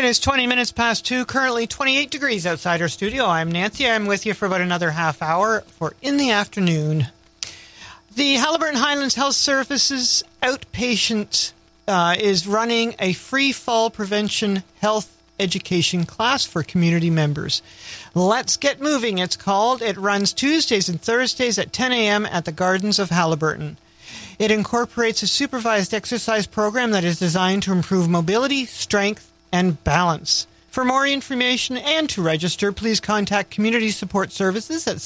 It is 20 minutes past 2, currently 28 degrees outside our studio. I'm Nancy. I'm with you for about another half hour for In the Afternoon. The Haliburton Highlands Health Services outpatient is running a free fall prevention health education class for community members. Let's Get Moving, it's called. It runs Tuesdays and Thursdays at 10 a.m. at the Gardens of Haliburton. It incorporates a supervised exercise program that is designed to improve mobility, strength, and balance. For more information and to register, please contact Community Support Services at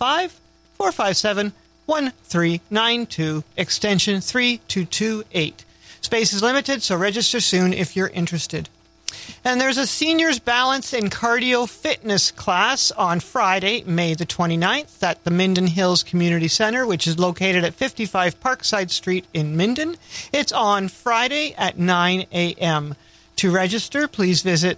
705-457-1392, extension 3228. Space is limited, so register soon if you're interested. And there's a Seniors Balance and Cardio Fitness class on Friday, May the 29th at the Minden Hills Community Center, which is located at 55 Parkside Street in Minden. It's on Friday at 9 a.m. To register, please visit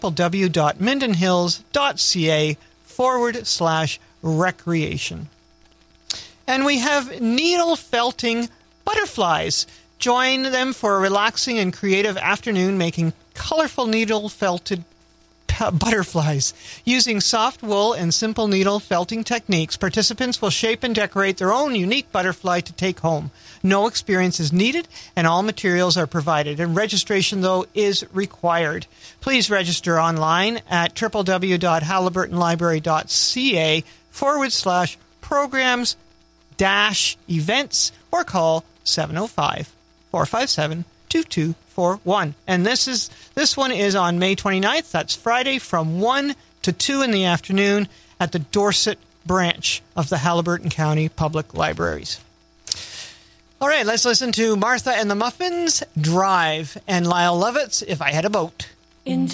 www.mindenhills.ca/recreation. And we have needle felting butterflies. Join them for a relaxing and creative afternoon making colorful needle felted butterflies. Using soft wool and simple needle felting techniques, participants will shape and decorate their own unique butterfly to take home. No experience is needed, and all materials are provided. And registration, though, is required. Please register online at www.haliburtonlibrary.ca/programs-events or call 705-457-2241. And this one is on May 29th. That's Friday from 1 to 2 in the afternoon at the Dorset branch of the Haliburton County Public Libraries. All right, let's listen to Martha and the Muffins, Drive, and Lyle Lovett's If I Had a Boat.